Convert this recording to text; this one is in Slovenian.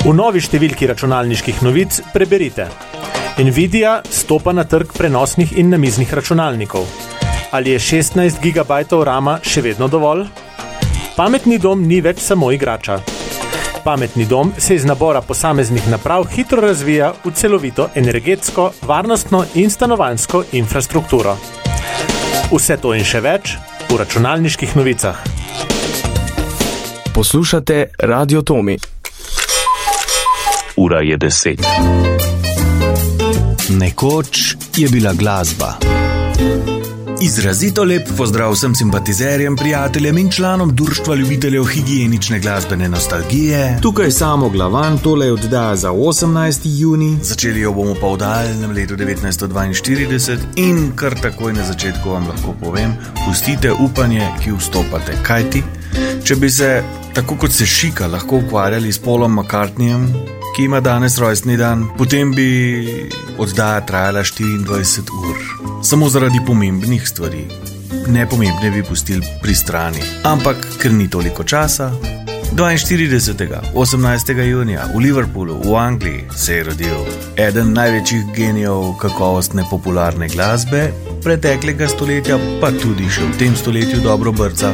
V novi številki računalniških novic preberite: Nvidia stopa na trg prenosnih in namiznih računalnikov. Ali je 16 GB rama še vedno dovolj? Pametni dom ni več samo igrača. Pametni dom se iz nabora posameznih naprav hitro razvija v celovito energetsko, varnostno in stanovanjsko infrastrukturo. Vse to in še več v računalniških novicah. Poslušate Radio Tomi. Ura je 10. Nekoč je bila glasba. Izrazito lep pozdrav vsem simpatizerjem, prijateljem in članom Društva ljubiteljev higienične glasbene nostalgije. Tukaj Samo Glavan, tole je oddaja za 18. juni. Začeli jo bomo pa v daljnem letu 1942 in kar takoj na začetku vam lahko povem, pustite upanje, ki vstopate. Kajti, če bi se, tako kot se šika, lahko ukvarjali s Paulom McCartneyjem, ki ima danes rojstni dan, potem bi oddaja trajala 24 ur. Samo zaradi pomembnih stvari. Nepomembne bi pustili pri strani. Ampak, ker ni toliko časa, 42. 18. junija v Liverpoolu v Angliji se je rodil eden največjih genijev kakovostne popularne glasbe preteklega stoletja, pa tudi še v tem stoletju dobro brca,